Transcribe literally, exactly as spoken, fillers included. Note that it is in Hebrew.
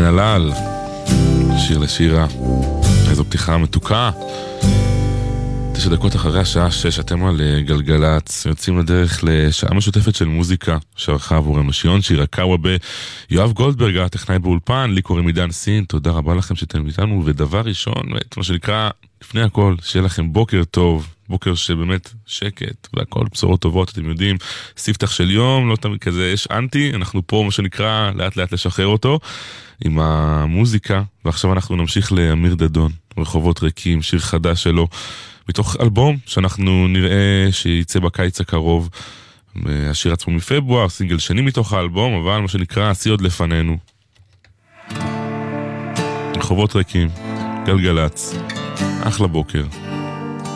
מהלל, שיר לשירה, איזו פתיחה מתוקה. תשע דקות אחרי השעה שש, אתם על גלגלץ, יוצאים לדרך לשעה משותפת של מוזיקה שערכה עבורנו שיון שירה קאוובה, יואב גולדברג, הטכנאי באולפן, לי קוראים עידן סין, תודה רבה לכם שאתם איתנו, ודבר ראשון, מה שנקרא, לפני הכל, שיהיה לכם בוקר טוב, בוקר שבאמת שקט, והכל בשורות טובות, אתם יודעים, ספתח של יום, לא תמיד כזה, יש אנטי, אנחנו פה, מה שנקרא, לאט לאט לשחרר אותו, עם המוזיקה, ועכשיו אנחנו נמשיך לאמיר דדון, רחובות ריקים, שיר חדש שלו, מתוך אלבום שאנחנו נראה שיצא בקיץ הקרוב, השיר עצמו מפברואר, סינגל שני מתוך האלבום, אבל מה שנקרא, עשי עוד לפנינו. רחובות ריקים, גלגלץ, אחלה בוקר.